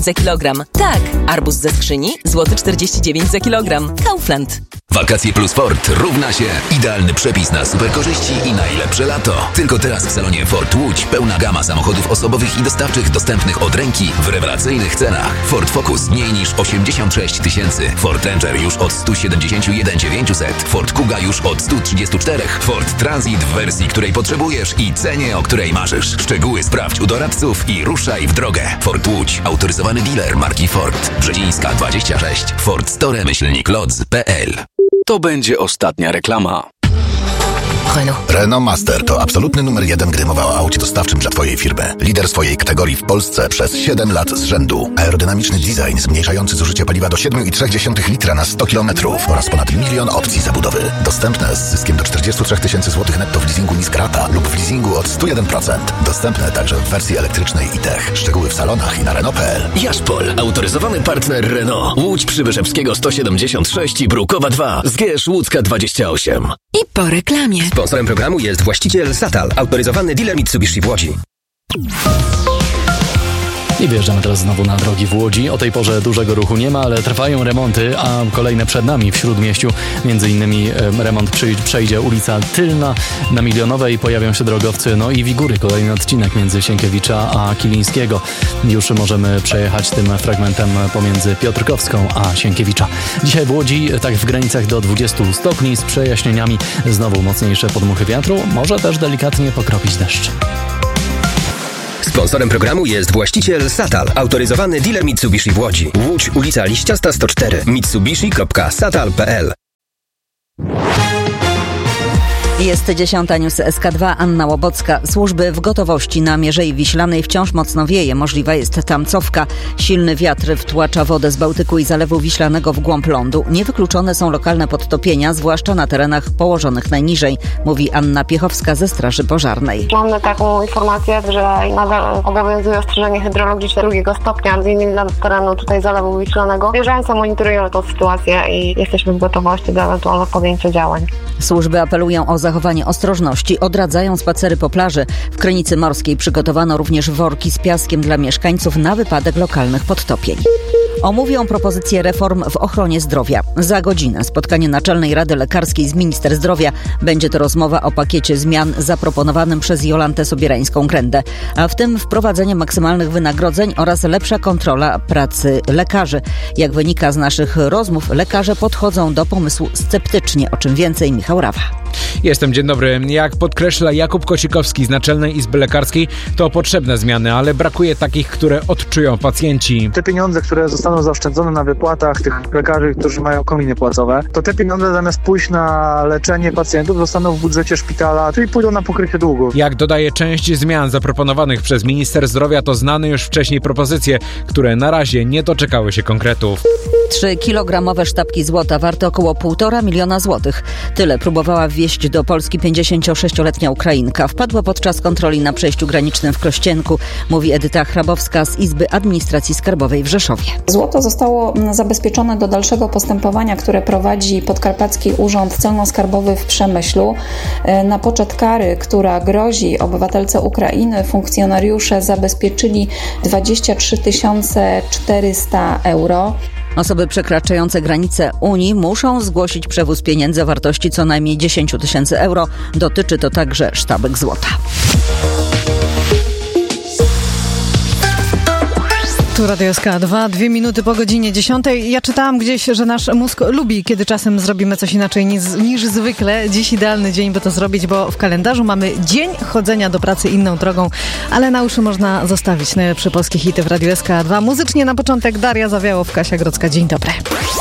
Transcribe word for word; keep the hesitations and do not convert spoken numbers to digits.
za kilogram. Tak, arbuz ze skrzyni, złoty czterdzieści dziewięć za kilogram. Kaufland. Wakacje plus Ford równa się idealny przepis na super korzyści i najlepsze lato. Tylko teraz w salonie Ford Łódź pełna gama samochodów osobowych i dostawczych dostępnych od ręki w rewelacyjnych cenach. Ford Focus mniej niż osiemdziesiąt sześć tysięcy. Ford Ranger już od sto siedemdziesiąt jeden tysięcy dziewięćset. Ford Kuga już od sto trzydzieści cztery. Ford Transit w wersji, której potrzebujesz i cenie, o której marzysz. Szczegóły sprawdź u doradców i ruszaj w drogę. Ford Łódź. Autoryzowany dealer marki Ford. Brzezińska dwadzieścia sześć. Ford Store myślnik lodz kropka p l. To będzie ostatnia reklama. Renault. Renault Master to absolutny numer jeden, gdy mowa o aucie dostawczym dla Twojej firmy. Lider swojej kategorii w Polsce przez siedem lat z rzędu. Aerodynamiczny design zmniejszający zużycie paliwa do siedem przecinek trzy litra na sto kilometrów oraz ponad milion opcji zabudowy. Dostępne z zyskiem do czterdzieści trzy tysięcy złotych netto w leasingu niska rata lub w leasingu od sto jeden procent. Dostępne także w wersji elektrycznej i tech. Szczegóły w salonach i na Renault kropka p l. Jaszpol, autoryzowany partner Renault. Łódź Przybyszewskiego sto siedemdziesiąt sześć i Brukowa dwa. Zgierz Łódzka dwadzieścia osiem. I po reklamie. Sponsorem programu jest właściciel Satal, autoryzowany dealer Mitsubishi w Łodzi. I wjeżdżamy teraz znowu na drogi w Łodzi. O tej porze dużego ruchu nie ma, ale trwają remonty, a kolejne przed nami w Śródmieściu. Między innymi remont przejdzie ulica Tylna. Na Milionowej pojawią się drogowcy, no i Wigury, kolejny odcinek między Sienkiewicza a Kilińskiego. Już możemy przejechać tym fragmentem pomiędzy Piotrkowską a Sienkiewicza. Dzisiaj w Łodzi tak w granicach do dwudziestu stopni z przejaśnieniami. Znowu mocniejsze podmuchy wiatru, może też delikatnie pokropić deszcz. Sponsorem programu jest właściciel Satal, autoryzowany dealer Mitsubishi w Łodzi. Łódź, ulica Liściasta sto cztery. mitsubishi kropka satal kropka p l. Jest dziesiąta, news S K dwa, Anna Łobocka. Służby w gotowości. Na Mierzei Wiślanej wciąż mocno wieje. Możliwa jest tam cofka. Silny wiatr wtłacza wodę z Bałtyku i Zalewu Wiślanego w głąb lądu. Niewykluczone są lokalne podtopienia, zwłaszcza na terenach położonych najniżej, mówi Anna Piechowska ze Straży Pożarnej. Mamy taką informację, że nadal obowiązuje ostrzeżenie hydrologiczne drugiego stopnia, między innymi dla terenu tutaj Zalewu Wiślanego. Bieżąco monitorują tę sytuację i jesteśmy w gotowości do ewentualnego podjęcia działań. Służby apelują o zachowanie ostrożności, odradzają spacery po plaży. W Krynicy Morskiej przygotowano również worki z piaskiem dla mieszkańców na wypadek lokalnych podtopień. Omówią propozycje reform w ochronie zdrowia. Za godzinę spotkanie Naczelnej Rady Lekarskiej z minister zdrowia. Będzie to rozmowa o pakiecie zmian zaproponowanym przez Jolantę Sobierańską-Grendę, a w tym wprowadzenie maksymalnych wynagrodzeń oraz lepsza kontrola pracy lekarzy. Jak wynika z naszych rozmów, lekarze podchodzą do pomysłu sceptycznie, o czym więcej Michał Rawa. Jestem, dzień dobry. Jak podkreśla Jakub Kosikowski z Naczelnej Izby Lekarskiej, to potrzebne zmiany, ale brakuje takich, które odczują pacjenci. Te pieniądze, które zostaną zaoszczędzone na wypłatach tych lekarzy, którzy mają kominy płacowe, to te pieniądze zamiast pójść na leczenie pacjentów zostaną w budżecie szpitala, czyli pójdą na pokrycie długów. Jak dodaje, część zmian zaproponowanych przez minister zdrowia to znane już wcześniej propozycje, które na razie nie doczekały się konkretów. Trzy kilogramowe sztabki złota warte około półtora miliona złotych. Tyle próbowała wwieźć do Polski pięćdziesięciosześcioletnia Ukrainka. Wpadła podczas kontroli na przejściu granicznym w Krościenku, mówi Edyta Hrabowska z Izby Administracji Skarbowej w Rzeszowie. Złoto zostało zabezpieczone do dalszego postępowania, które prowadzi Podkarpacki Urząd Celno-Skarbowy w Przemyślu. Na poczet kary, która grozi obywatelce Ukrainy, funkcjonariusze zabezpieczyli dwadzieścia trzy tysiące czterysta euro. Osoby przekraczające granice Unii muszą zgłosić przewóz pieniędzy o wartości co najmniej dziesięć tysięcy euro. Dotyczy to także sztabek złota. Tu Radio S K dwa, dwie minuty po godzinie dziesiątej. Ja czytałam gdzieś, że nasz mózg lubi, kiedy czasem zrobimy coś inaczej niż, niż zwykle. Dziś idealny dzień, by to zrobić, bo w kalendarzu mamy dzień chodzenia do pracy inną drogą, ale na uszy można zostawić najlepsze polskie hity w Radio S K dwa. Muzycznie na początek Daria Zawiałow, Kasia Grodzka. Dzień dobry.